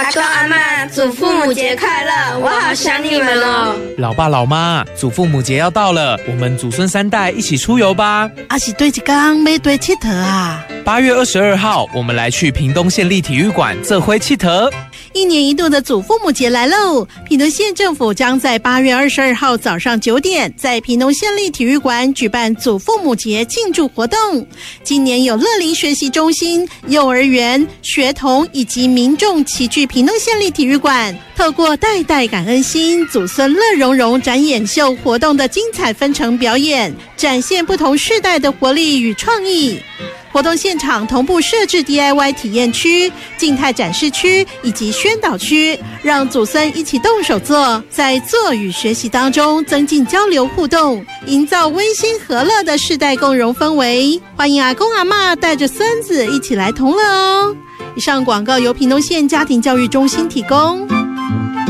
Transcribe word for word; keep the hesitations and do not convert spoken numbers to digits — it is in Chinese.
阿公阿嬷，祖父母节快乐！我好想你们哦。 老爸老妈，祖父母节要到了，我们祖孙三代一起出游吧。 啊是对一天要对佚佗啊。 八月二十二号，我们来去屏东县立体育馆做伙佚佗。 一年一度的祖父母节来喽！屏东县政府将在八月二十二号早上九点，在屏东县立体育馆举办祖父母节庆祝活动。今年有乐龄学习中心、幼儿园、学童以及民众齐聚屏东县立体育馆，透过代代感恩心、祖孙乐融融展演秀活动的精彩纷呈表演，展现不同世代的活力与创意。活动现场同步设置 D I Y 体验区、静态展示区以及宣导区，让祖孙一起动手做，在做与学习当中增进交流互动，营造温馨和乐的世代共融氛围。欢迎阿公阿嬷带着孙子一起来同乐哦！以上广告由屏东县家庭教育中心提供。